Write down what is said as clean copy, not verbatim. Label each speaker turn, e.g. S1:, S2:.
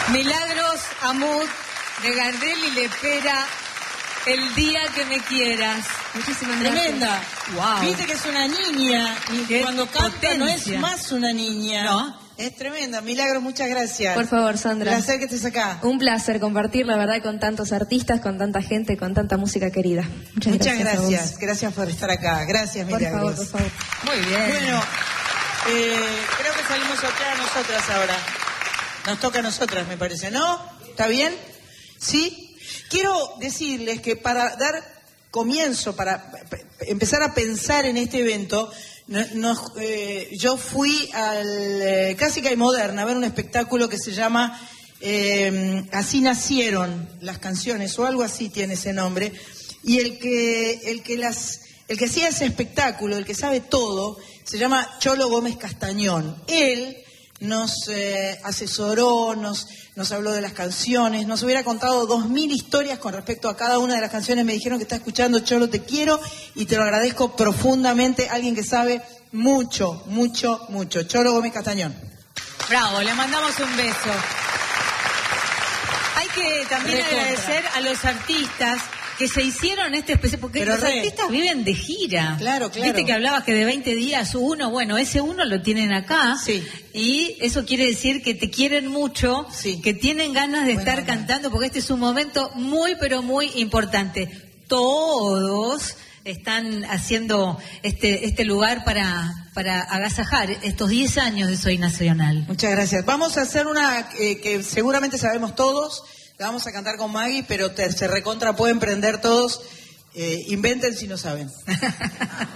S1: Milagros Amud de Gardel y Lepera, El día que me quieras.
S2: Muchísimas gracias.
S3: Tremenda.
S1: Wow.
S3: Viste que es una niña y
S1: Qué
S3: cuando canta
S1: potencia.
S3: no es más una niña.
S1: No.
S3: Es tremenda. Milagros, muchas gracias.
S2: Por favor, Sandra.
S3: Un placer que estés acá.
S2: Un placer compartir, la verdad, con tantos artistas, con tanta gente, con tanta música querida. Muchas
S3: Muchas
S2: gracias.
S3: gracias. Gracias por estar acá. Gracias,
S2: Por
S3: Milagros.
S2: favor, por favor.
S1: Muy bien.
S3: Bueno, creo que salimos acá nosotras ahora. Nos toca a nosotras, me parece, ¿no? ¿Está bien? ¿Sí? Quiero decirles que para dar comienzo, para empezar a pensar en este evento, yo fui al Clásica y Moderna a ver un espectáculo que se llama Así nacieron las canciones, o algo así tiene ese nombre, y el que hacía ese espectáculo, el que sabe todo, se llama Cholo Gómez Castañón. Él nos asesoró, nos habló de las canciones, nos hubiera contado 2000 historias con respecto a cada una de las canciones. Me dijeron que está escuchando. Cholo, te quiero y te lo agradezco profundamente. Alguien que sabe mucho, mucho, mucho. Cholo Gómez Castañón.
S1: Bravo, le mandamos un beso. Hay que también agradecer a los artistas que se hicieron este especial, porque
S3: Pero
S1: los artistas viven de gira.
S3: Claro, claro.
S1: Viste que hablabas que de 20 días uno, bueno, ese uno lo tienen acá.
S3: Sí.
S1: Y eso quiere decir que te quieren mucho,
S3: Sí.
S1: que tienen ganas de estar cantando, porque este es un momento muy, pero muy importante. Todos están haciendo este lugar para agasajar estos 10 años de Soy Nacional.
S3: Muchas gracias. Vamos a hacer una que seguramente sabemos todos. La vamos a cantar con Maggie, pero se recontra pueden prender todos. Inventen si no saben.